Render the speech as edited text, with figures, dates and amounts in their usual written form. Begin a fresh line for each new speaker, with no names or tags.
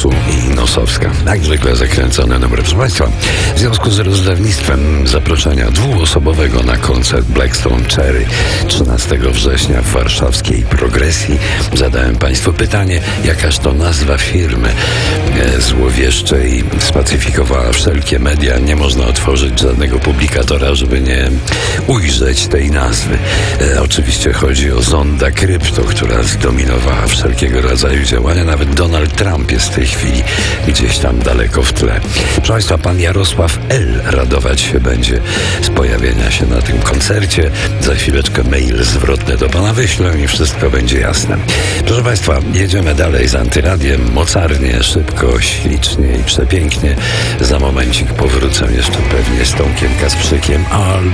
Głosu i Nosowska. Jak zwykle zakręcone numery. Proszę Państwa, w związku z rozdawnictwem zaproszenia dwuosobowego na koncert Blackstone Cherry 13 września w warszawskiej Progresji zadałem Państwu pytanie, jakaż to nazwa firmy złowieszczej spacyfikowała wszelkie media. Nie można otworzyć żadnego publikatora, żeby nie ujrzeć tej nazwy. Oczywiście chodzi o Zonda Krypto, która zdominowała wszelkiego rodzaju działania. Nawet Donald Trump jest w tej chwili gdzieś tam daleko w tle. Proszę Państwa, pan Jarosław L. radować się będzie z pojawienia się na tym koncercie. Za chwileczkę mail zwrotny do pana wyślę i wszystko będzie jasne. Proszę Państwa, jedziemy dalej z Antyradiem. Mocarnie, szybko, ślicznie i przepięknie. Za momencik powrócę jeszcze pewnie z Tomkiem Kasprzykiem albo